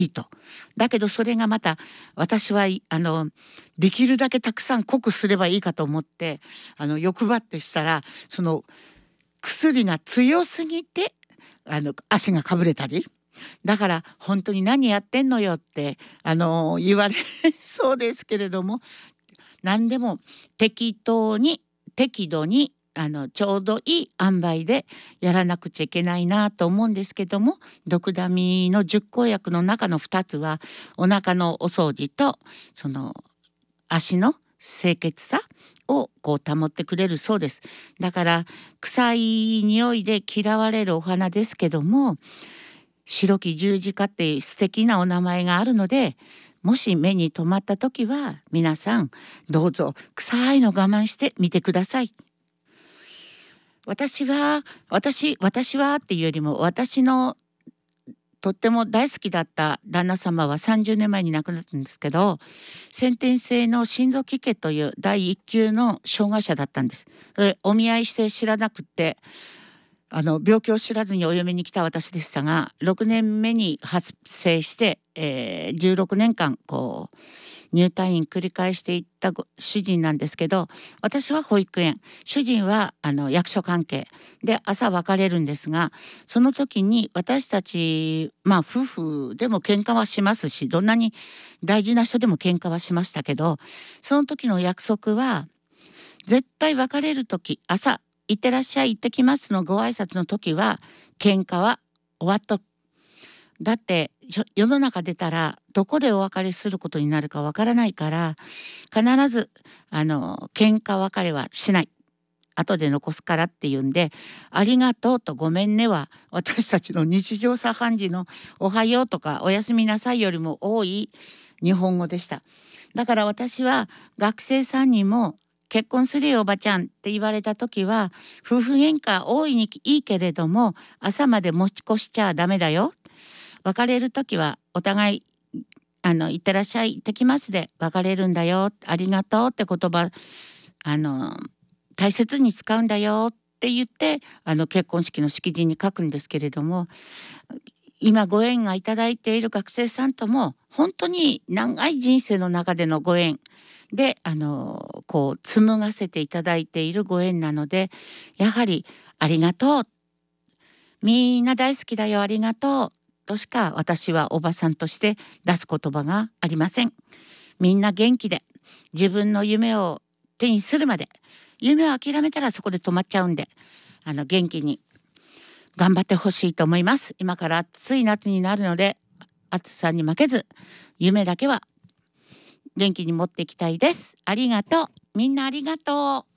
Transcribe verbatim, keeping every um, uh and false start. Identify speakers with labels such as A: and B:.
A: いいと。だけどそれがまた私はあのできるだけたくさん濃くすればいいかと思ってあの欲張ってしたら、その薬が強すぎてあの足がかぶれたり、だから本当に何やってんのよってあの言われそうですけれども、何でも適当に適度にあのちょうどいい塩梅でやらなくちゃいけないなと思うんですけども、ドクダミの十項薬の中のふたつはお腹のお掃除とその足の清潔さをこう保ってくれるそうです。だから臭い匂いで嫌われるお花ですけども、白き十字架って素敵なお名前があるので、もし目に留まった時は皆さんどうぞ臭いの我慢してみてください。私は私私はっていうよりも、私のとっても大好きだった旦那様はさんじゅうねんまえに亡くなったんですけど、先天性の心臓器系というだいいっ級の障害者だったんです。でお見合いして知らなくってあの病気を知らずにお嫁に来た私でしたが、ろくねんめに発生して、えー、じゅうろくねんかんこう入退院繰り返していった主人なんですけど、私は保育園、主人はあの役所関係で朝別れるんですが、その時に私たちまあ夫婦でも喧嘩はしますし、どんなに大事な人でも喧嘩はしましたけど、その時の約束は絶対別れる時、朝いってらっしゃい行ってきますのご挨拶の時は喧嘩は終わっと。だって世の中出たらどこでお別れすることになるかわからないから、必ずあの喧嘩別れはしない、後で残すからっていうんで、ありがとうとごめんねは私たちの日常茶飯事のおはようとかおやすみなさいよりも多い日本語でした。だから私は学生さんにも結婚するよおばちゃんって言われた時は、夫婦喧嘩大いにいいけれども朝まで持ち越しちゃダメだよ。別れる時はお互いあのいってらっしゃい行ってきますで別れるんだよ、ありがとうって言葉あの大切に使うんだよって言ってあの結婚式の式辞に書くんですけれども、今ご縁がいただいている学生さんとも本当に長い人生の中でのご縁であのこう紡がせていただいているご縁なので、やはりありがとう、みんな大好きだよありがとうとしか私はおばさんとして出す言葉がありません。みんな元気で自分の夢を手にするまで、夢を諦めたらそこで止まっちゃうんで、あの元気に頑張ってほしいと思います。今から暑い夏になるので暑さに負けず夢だけは元気に持っていきたいです。ありがとう、みんなありがとう。